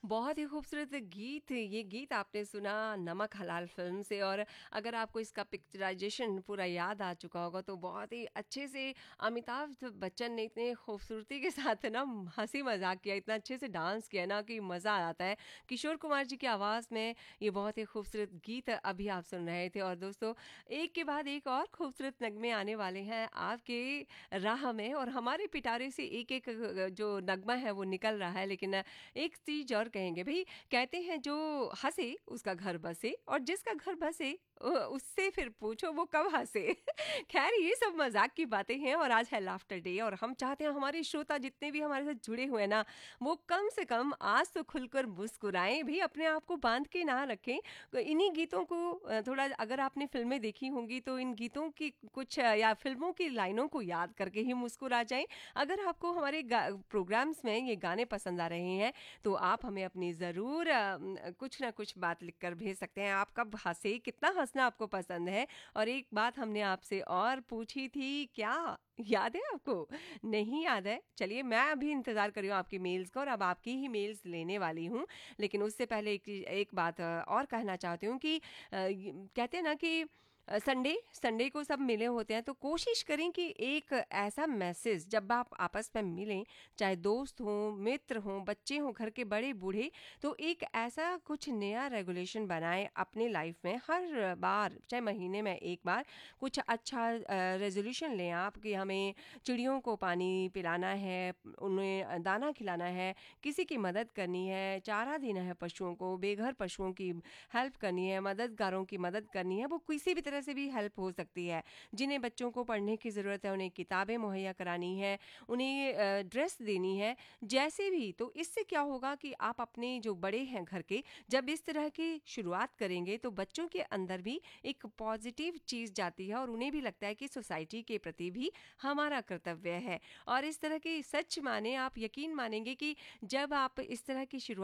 बहुत ही खूबसूरत गीत ये गीत आपने सुना नमक हलाल फ़िल्म से और अगर आपको इसका पिक्चराइज़ेशन पूरा याद आ चुका होगा तो बहुत ही अच्छे से अमिताभ बच्चन ने इतने खूबसूरती के साथ ना हँसी मज़ाक किया, इतना अच्छे से डांस किया ना कि मज़ा आता है। किशोर कुमार जी की आवाज़ में ये बहुत ही खूबसूरत गीत अभी आप सुन रहे थे और दोस्तों एक के बाद एक और खूबसूरत नगमे आने वाले हैं आपके राह में और हमारे पिटारे से एक-एक जो नगमा है वो निकल रहा है लेकिन एक चीज और कहेंगे भाई कहते हैं जो हंसे उसका घर बसे और जिसका घर बसे उससे फिर पूछो वो कब हंसे खैर ये सब मजाक की बातें हैं और आज है लाफ्टर डे और हम चाहते हैं हमारे श्रोता जितने भी हमारे साथ जुड़े हुए हैं ना वो कम से कम आज तो खुलकर मुस्कुराएं भी अपने आप को बांध के ना रखें तो इन्हीं गीतों को थोड़ा अगर आपने फिल्में देखी होंगी तो इन गीतों की कुछ या फिल्मों की लाइनों को याद करके ही मुस्कुरा जाएं अगर आपको हमारे प्रोग्राम्स में ये गाने पसंद आ रहे हैं तो आप हमें अपनी ज़रूर कुछ ना कुछ बात लिखकर भेज सकते हैं। आप कब हँसे, कितना हँसना आपको पसंद है? और एक बात हमने आपसे और पूछी थी, क्या याद है आपको? नहीं याद है? चलिए मैं अभी इंतज़ार कर रही हूँ आपकी मेल्स का और अब आपकी ही मेल्स लेने वाली हूँ। लेकिन उससे पहले एक बात और कहना चाहती हूँ कि कहते हैं ना कि संडे संडे को सब मिले होते हैं तो कोशिश करें कि एक ऐसा मैसेज जब आप आपस में मिलें चाहे दोस्त हों मित्र हों बच्चे हों घर के बड़े बूढ़े तो एक ऐसा कुछ नया रेगुलेशन बनाएं अपने लाइफ में हर बार चाहे महीने में एक बार कुछ अच्छा रेजोल्यूशन लें आप कि हमें चिड़ियों को पानी पिलाना है उन्हें दाना खिलाना है किसी की मदद करनी है चारा देना है पशुओं को बेघर पशुओं की हेल्प करनी है मददगारों की मदद करनी है वो किसी भी तरह से भी हेल्प हो सकती है जिन्हें बच्चों को पढ़ने की ज़रूरत है उन्हें किताबें मुहैया करानी है उन्हें ड्रेस देनी है जैसे भी तो इससे क्या होगा कि आप अपने जो बड़े हैं घर के जब इस तरह की शुरुआत करेंगे तो बच्चों के अंदर भी एक पॉजिटिव चीज़ जाती है और उन्हें भी लगता है कि सोसाइटी के प्रति भी हमारा कर्तव्य है और इस तरह की सच माने आप यकीन मानेंगे कि जब आप इस तरह की शुरुआत